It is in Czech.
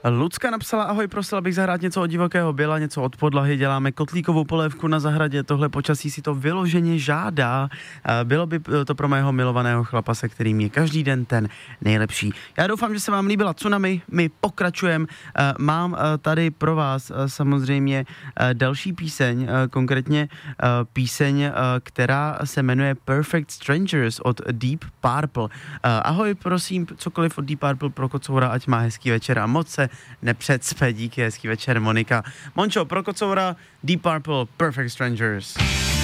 Lucka napsala: ahoj, prosila bych zahrát něco od Divokého Billa, něco od Podlahy, děláme kotlíkovou polévku na zahradě, tohle počasí si to vyloženě žádá. Bylo by to pro mého milovaného chlapa, se kterým je každý den ten nejlepší. Já doufám, že se vám líbila Tsunami, my pokračujeme. Mám tady pro vás samozřejmě další píseň, konkrétně píseň, která se jmenuje Perfect Strangers od Deep Purple. Ahoj, prosím, cokoliv od Deep Purple pro Kocoura, ať má hezký večer a moc se nepředspe. Díky, hezký večer, Monika. Mončo, pro Kocoura, Deep Purple, Perfect Strangers.